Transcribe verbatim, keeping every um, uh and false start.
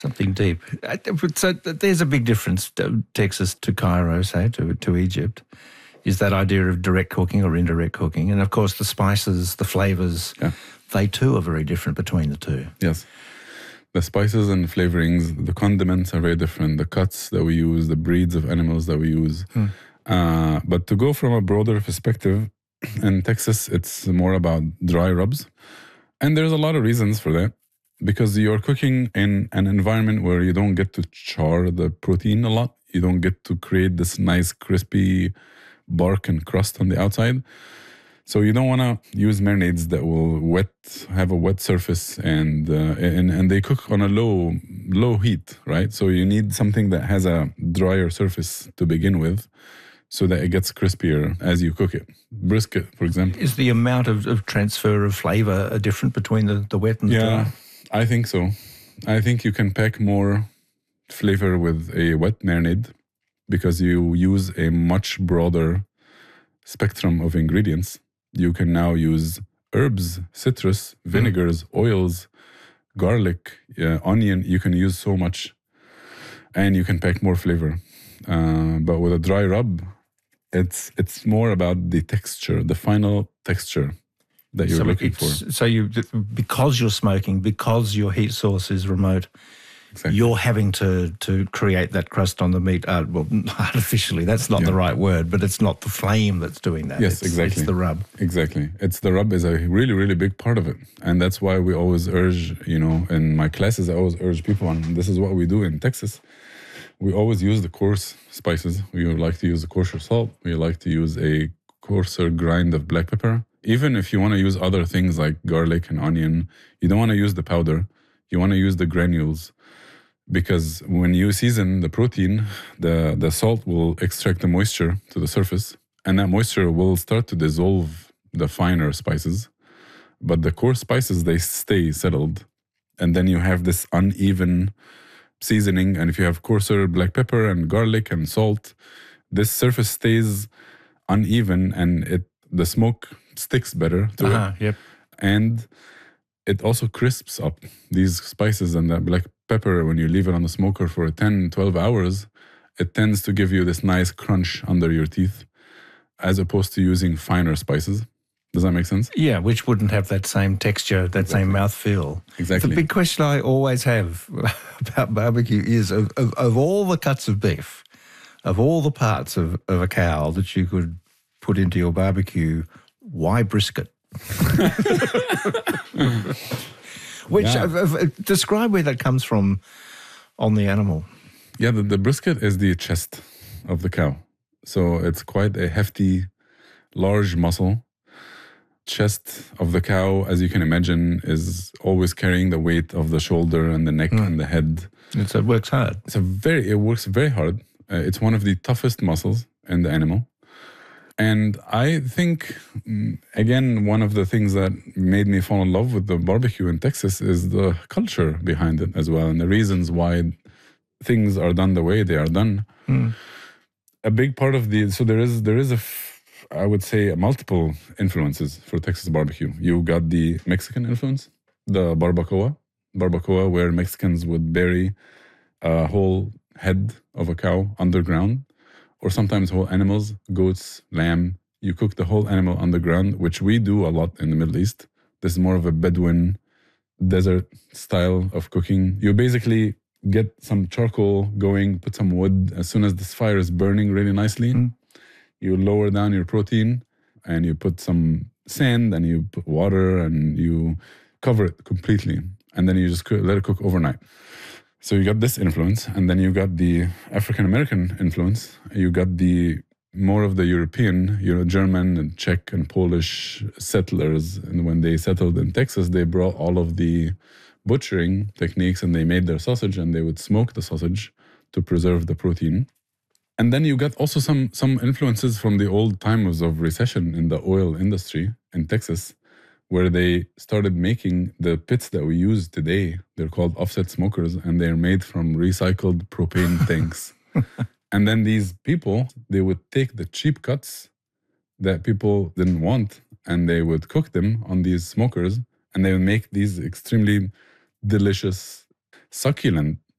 Something deep. So there's a big difference, Texas to Cairo, say, to, to Egypt, is that idea of direct cooking or indirect cooking. And, of course, the spices, the flavours, yeah. they too are very different between the two. Yes. The spices and flavorings, the condiments are very different. The cuts that we use, the breeds of animals that we use. Hmm. Uh, but to go from a broader perspective, in Texas, it's more about dry rubs. And there's a lot of reasons for that. Because you're cooking in an environment where you don't get to char the protein a lot. You don't get to create this nice crispy bark and crust on the outside. So you don't want to use marinades that will wet, have a wet surface and, uh, and and they cook on a low low heat, right? So you need something that has a drier surface to begin with so that it gets crispier as you cook it. Brisket, for example. Is the amount of, of transfer of flavour different between the, the wet and the yeah. dry? I think so. I think you can pack more flavor with a wet marinade because you use a much broader spectrum of ingredients. You can now use herbs, citrus, vinegars, mm. oils, garlic, uh, onion. You can use so much and you can pack more flavor. Uh, but with a dry rub, it's it's more about the texture, the final texture that you're so looking for. So you, because you're smoking, because your heat source is remote, exactly. you're having to to create that crust on the meat. Uh, well, artificially, that's not yeah. the right word, but it's not the flame that's doing that. Yes, it's, exactly. It's the rub. Exactly. It's the rub is a really, really big part of it. And that's why we always urge, you know, in my classes, I always urge people on, this is what we do in Texas. We always use the coarse spices. We like to use the coarser salt. We like to use a coarser grind of black pepper. Even if you want to use other things like garlic and onion, you don't want to use the powder. You want to use the granules. Because when you season the protein, the, the salt will extract the moisture to the surface. And that moisture will start to dissolve the finer spices. But the coarse spices, they stay settled. And then you have this uneven seasoning. And if you have coarser black pepper and garlic and salt, this surface stays uneven and it the smoke sticks better to uh-huh, it. Yep. And it also crisps up these spices and that black pepper. When you leave it on the smoker for ten, twelve hours, it tends to give you this nice crunch under your teeth as opposed to using finer spices. Does that make sense? Yeah, which wouldn't have that same texture, that exactly. same mouthfeel. Exactly. The big question I always have about barbecue is, of, of, of all the cuts of beef, of all the parts of, of a cow that you could put into your barbecue, why brisket? Which, yeah. uh, uh, describe where that comes from on the animal. Yeah, the, the brisket is the chest of the cow. So it's quite a hefty, large muscle. Chest of the cow, as you can imagine, is always carrying the weight of the shoulder and the neck mm. and the head. It's, it works hard. It's a very, it works very hard. Uh, it's one of the toughest muscles in the animal. And I think, again, one of the things that made me fall in love with the barbecue in Texas is the culture behind it as well, and the reasons why things are done the way they are done. Mm. A big part of the, so there is, there is a, I would say, multiple influences for Texas barbecue. You got the Mexican influence, the barbacoa, barbacoa where Mexicans would bury a whole head of a cow underground, or sometimes whole animals, goats, lamb. You cook the whole animal underground, which we do a lot in the Middle East. This is more of a Bedouin desert style of cooking. You basically get some charcoal going, put some wood. As soon as this fire is burning really nicely, mm. you lower down your protein and you put some sand and you put water and you cover it completely. And then you just cook, let it cook overnight. So you got this influence, and then you got the African-American influence. You got the more of the European, you know, German and Czech and Polish settlers. And when they settled in Texas, they brought all of the butchering techniques and they made their sausage and they would smoke the sausage to preserve the protein. And then you got also some, some influences from the old times of recession in the oil industry in Texas, where they started making the pits that we use today. They're called offset smokers, and they're made from recycled propane tanks. And then these people, they would take the cheap cuts that people didn't want, and they would cook them on these smokers, and they would make these extremely delicious, succulent